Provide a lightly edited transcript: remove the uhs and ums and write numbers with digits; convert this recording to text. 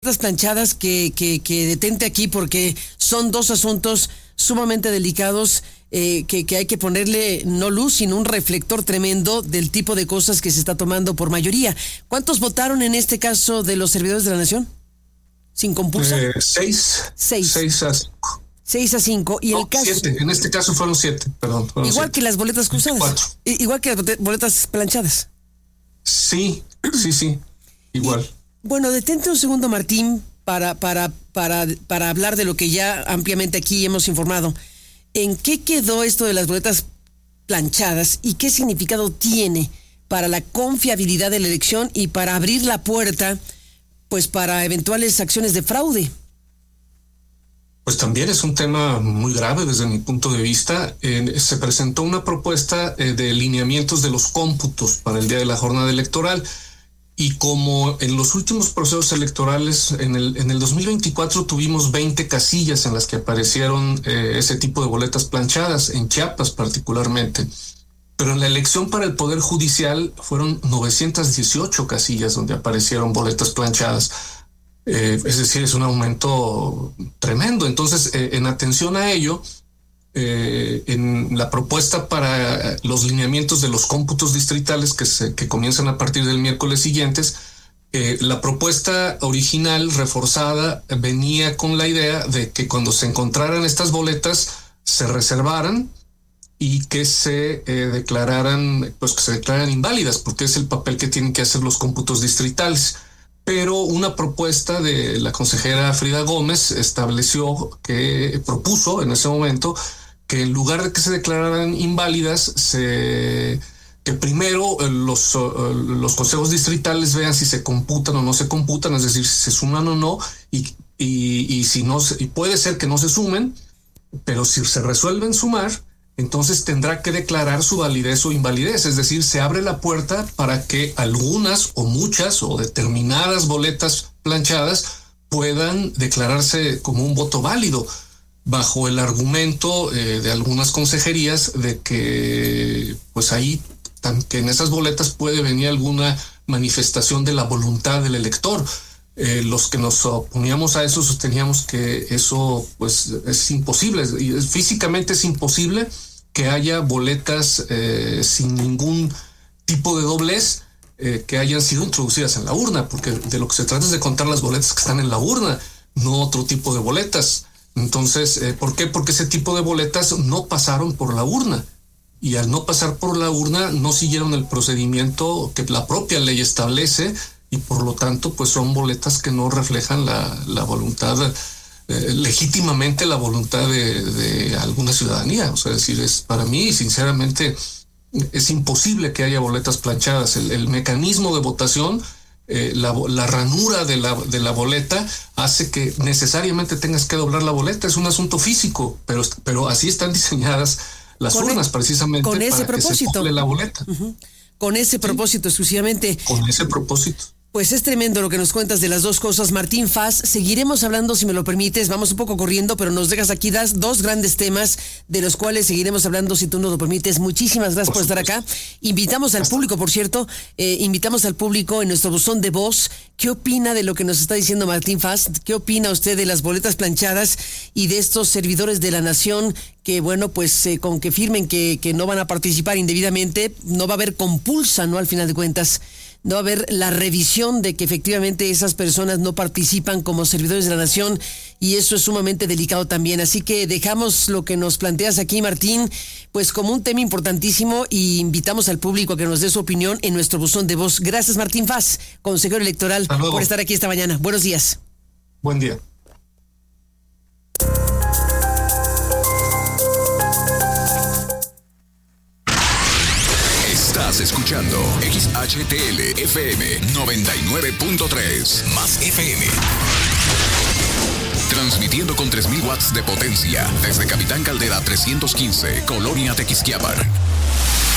boletas planchadas que detente aquí, porque son dos asuntos sumamente delicados que hay que ponerle no luz, sino un reflector tremendo del tipo de cosas que se está tomando por mayoría. ¿Cuántos votaron en este caso de los servidores de la Nación? ¿Sin compulsa? 6. 6-5. Y no, el caso. 7. En este caso fueron 7, perdón. Igual 7. Que las boletas cruzadas. 4. Igual que las boletas planchadas. Sí. Igual. Y, bueno, detente un segundo, Martín, para hablar de lo que ya ampliamente aquí hemos informado. ¿En qué quedó esto de las boletas planchadas y qué significado tiene para la confiabilidad de la elección y para abrir la puerta, pues, para eventuales acciones de fraude? Pues también es un tema muy grave desde mi punto de vista. Se presentó una propuesta de lineamientos de los cómputos para el día de la jornada electoral. Y como en los últimos procesos electorales, en el 2024 tuvimos 20 casillas en las que aparecieron ese tipo de boletas planchadas, en Chiapas particularmente. Pero en la elección para el Poder Judicial fueron 918 casillas donde aparecieron boletas planchadas. Es decir, es un aumento tremendo. Entonces, en atención a ello, en la propuesta para los lineamientos de los cómputos distritales que comienzan a partir del miércoles siguientes, la propuesta original reforzada venía con la idea de que cuando se encontraran estas boletas se reservaran y que se declararan inválidas, porque es el papel que tienen que hacer los cómputos distritales. Pero una propuesta de la consejera Frida Gómez propuso en ese momento que en lugar de que se declararan inválidas, que primero los consejos distritales vean si se computan o no se computan, es decir, si se suman o no, y si no, y puede ser que no se sumen, pero si se resuelven sumar, entonces tendrá que declarar su validez o invalidez, es decir, se abre la puerta para que algunas o muchas o determinadas boletas planchadas puedan declararse como un voto válido, bajo el argumento de algunas consejerías de que pues ahí que en esas boletas puede venir alguna manifestación de la voluntad del elector. Los que nos oponíamos a eso sosteníamos que eso pues es imposible, físicamente es imposible que haya boletas sin ningún tipo de doblez que hayan sido introducidas en la urna, porque de lo que se trata es de contar las boletas que están en la urna, no otro tipo de boletas. Entonces, ¿por qué? Porque ese tipo de boletas no pasaron por la urna, y al no pasar por la urna no siguieron el procedimiento que la propia ley establece, y por lo tanto pues son boletas que no reflejan la voluntad, legítimamente la voluntad de alguna ciudadanía. O sea, es decir, para mí sinceramente es imposible que haya boletas planchadas. El mecanismo de votación, la ranura de la boleta hace que necesariamente tengas que doblar la boleta. Es un asunto físico, pero así están diseñadas las urnas, precisamente con ese para propósito. Que se doble la boleta. Con ese propósito, exclusivamente. Con ese propósito. Pues es tremendo lo que nos cuentas de las dos cosas, Martín Faz. Seguiremos hablando, si me lo permites. Vamos un poco corriendo, pero nos dejas aquí dos grandes temas de los cuales seguiremos hablando, si tú nos lo permites. Muchísimas gracias por estar acá. Invitamos al público, por cierto, invitamos al público en nuestro buzón de voz. ¿Qué opina de lo que nos está diciendo Martín Faz? ¿Qué opina usted de las boletas planchadas y de estos servidores de la Nación que, bueno, pues con que firmen que no van a participar indebidamente, no va a haber compulsa, ¿no? Al final de cuentas, no va a haber la revisión de que efectivamente esas personas no participan como servidores de la Nación, y eso es sumamente delicado también. Así que dejamos lo que nos planteas aquí, Martín, pues como un tema importantísimo, y invitamos al público a que nos dé su opinión en nuestro buzón de voz. Gracias, Martín Faz, consejero electoral, por estar aquí esta mañana. Buenos días. Buen día. Estás escuchando XHTL FM 99.3 más FM. Transmitiendo con 3,000 watts de potencia desde Capitán Caldera 315, Colonia Tequisquiapan.